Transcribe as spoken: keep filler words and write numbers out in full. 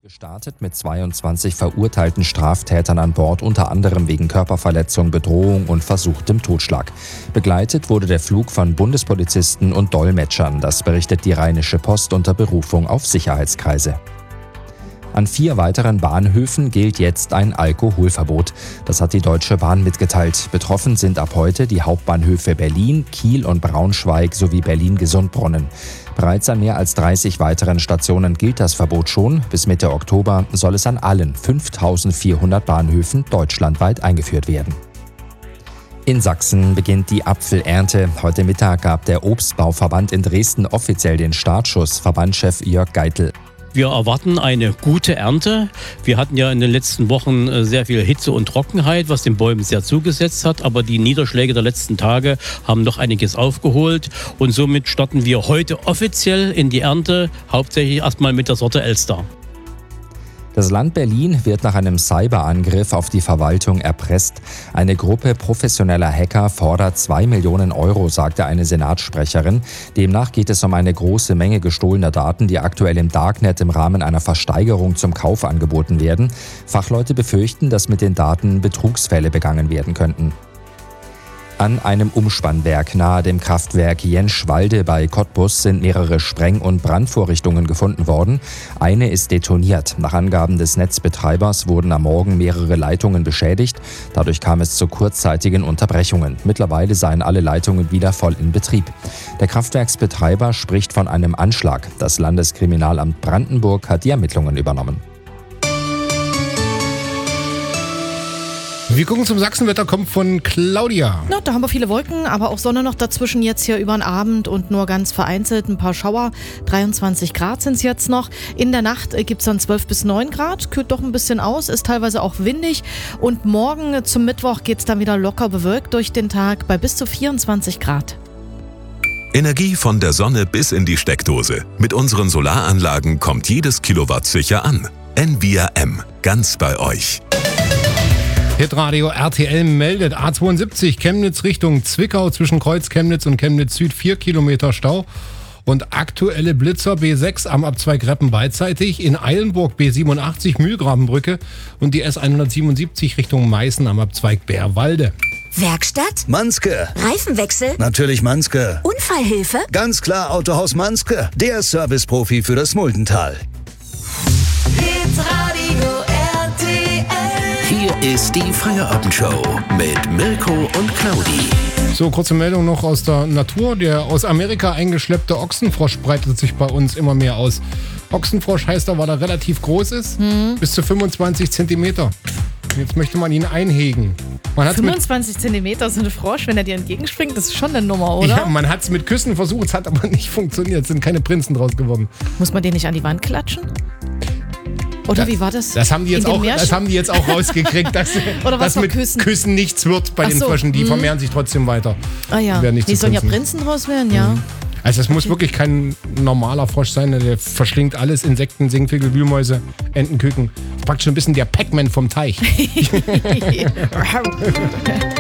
Gestartet mit zweiundzwanzig verurteilten Straftätern an Bord, unter anderem wegen Körperverletzung, Bedrohung und versuchtem Totschlag. Begleitet wurde der Flug von Bundespolizisten und Dolmetschern. Das berichtet die Rheinische Post unter Berufung auf Sicherheitskreise. An vier weiteren Bahnhöfen gilt jetzt ein Alkoholverbot. Das hat die Deutsche Bahn mitgeteilt. Betroffen sind ab heute die Hauptbahnhöfe Berlin, Kiel und Braunschweig sowie Berlin-Gesundbrunnen. Bereits an mehr als dreißig weiteren Stationen gilt das Verbot schon. Bis Mitte Oktober soll es an allen fünftausendvierhundert Bahnhöfen deutschlandweit eingeführt werden. In Sachsen beginnt die Apfelernte. Heute Mittag gab der Obstbauverband in Dresden offiziell den Startschuss, Verbandschef Jörg Geitel. Wir erwarten eine gute Ernte. Wir hatten ja in den letzten Wochen sehr viel Hitze und Trockenheit, was den Bäumen sehr zugesetzt hat. Aber die Niederschläge der letzten Tage haben noch einiges aufgeholt. Und somit starten wir heute offiziell in die Ernte, hauptsächlich erstmal mit der Sorte Elster. Das Land Berlin wird nach einem Cyberangriff auf die Verwaltung erpresst. Eine Gruppe professioneller Hacker fordert zwei Millionen Euro, sagte eine Senatssprecherin. Demnach geht es um eine große Menge gestohlener Daten, die aktuell im Darknet im Rahmen einer Versteigerung zum Kauf angeboten werden. Fachleute befürchten, dass mit den Daten Betrugsfälle begangen werden könnten. An einem Umspannwerk nahe dem Kraftwerk Jenschwalde bei Cottbus sind mehrere Spreng- und Brandvorrichtungen gefunden worden. Eine ist detoniert. Nach Angaben des Netzbetreibers wurden am Morgen mehrere Leitungen beschädigt. Dadurch kam es zu kurzzeitigen Unterbrechungen. Mittlerweile seien alle Leitungen wieder voll in Betrieb. Der Kraftwerksbetreiber spricht von einem Anschlag. Das Landeskriminalamt Brandenburg hat die Ermittlungen übernommen. Wir gucken zum Sachsenwetter, kommt von Claudia. Na, da haben wir viele Wolken, aber auch Sonne noch dazwischen jetzt hier über den Abend und nur ganz vereinzelt ein paar Schauer. dreiundzwanzig Grad sind es jetzt noch. In der Nacht gibt es dann zwölf bis neun Grad, kühlt doch ein bisschen aus, ist teilweise auch windig. Und morgen zum Mittwoch geht es dann wieder locker bewölkt durch den Tag bei bis zu vierundzwanzig Grad. Energie von der Sonne bis in die Steckdose. Mit unseren Solaranlagen kommt jedes Kilowatt sicher an. N V R M, ganz bei euch. Hitradio R T L meldet A zweiundsiebzig Chemnitz Richtung Zwickau zwischen Kreuz Chemnitz und Chemnitz Süd vier Kilometer Stau. Und aktuelle Blitzer B sechs am Abzweig Reppen beidseitig, in Eilenburg B siebenundachtzig Mühlgrabenbrücke und die S hundertsiebenundsiebzig Richtung Meißen am Abzweig Bärwalde. Werkstatt? Manske. Reifenwechsel? Natürlich Manske. Unfallhilfe? Ganz klar Autohaus Manske, der Serviceprofi für das Muldental. Hitradio R T L. Hier ist die Feierabendshow mit Mirko und Claudi. So, kurze Meldung noch aus der Natur. Der aus Amerika eingeschleppte Ochsenfrosch breitet sich bei uns immer mehr aus. Ochsenfrosch heißt aber, weil er relativ groß ist, hm. bis zu fünfundzwanzig Zentimeter. Jetzt möchte man ihn einhegen. Man fünfundzwanzig Zentimeter ist ein Frosch, wenn er dir entgegenspringt, das ist schon eine Nummer, oder? Ja, man hat es mit Küssen versucht, es hat aber nicht funktioniert. Es sind keine Prinzen draus geworden. Muss man den nicht an die Wand klatschen? Oder das, wie war das? Das haben die jetzt, auch, das haben die jetzt auch rausgekriegt, dass, Oder was dass mit Küssen? Küssen nichts wird bei Ach den so. Fröschen. Die mhm. vermehren sich trotzdem weiter. Ah ja, die, die sollen ja Prinzen draus werden, ja. Mhm. Also es muss okay. wirklich kein normaler Frosch sein, der verschlingt alles, Insekten, Singvögel, Wühlmäuse, Entenküken. Praktisch ein bisschen der Pac-Man vom Teich.